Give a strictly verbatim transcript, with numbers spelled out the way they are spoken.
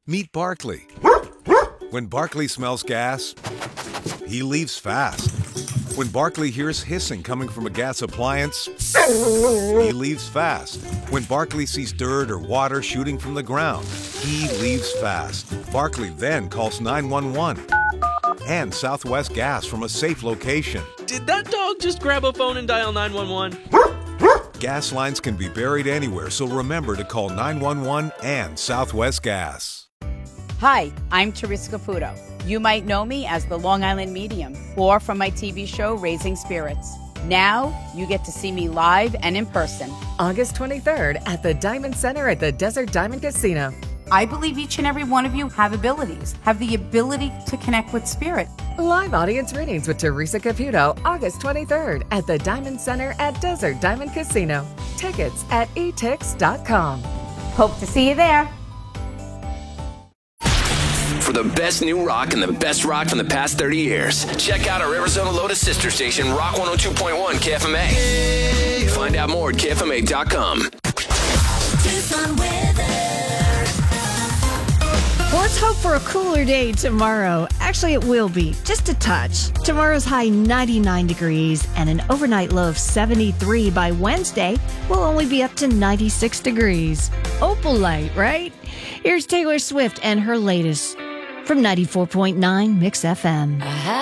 Meet Barkley. When Barkley smells gas, he leaves fast. When Barkley hears hissing coming from a gas appliance, he leaves fast. When Barkley sees dirt or water shooting from the ground, he leaves fast. Barkley then calls nine one one and Southwest Gas from a safe location. Did that dog just grab a phone and dial nine one one? Gas lines can be buried anywhere, so remember to call nine one one and Southwest Gas. Hi, I'm Teresa Caputo. You might know me as the Long Island Medium or from my T V show, Raising Spirits. Now, you get to see me live and in person. August twenty-third at the Diamond Center at the Desert Diamond Casino. I believe each and every one of you have abilities, have the ability to connect with spirit. Live audience readings with Teresa Caputo, August twenty-third at the Diamond Center at Desert Diamond Casino. Tickets at e tix dot com. Hope to see you there. For the best new rock and the best rock from the past thirty years, check out our Arizona Lotus sister station, Rock one oh two point one K F M A. Find out more at K F M A dot com. Well, let's hope for a cooler day tomorrow. Actually, it will be, just a touch. Tomorrow's high ninety-nine degrees and an overnight low of seventy-three. By Wednesday, we'll only be up to ninety-six degrees. Opal light, right? Here's Taylor Swift and her latest from ninety-four point nine Mix F M.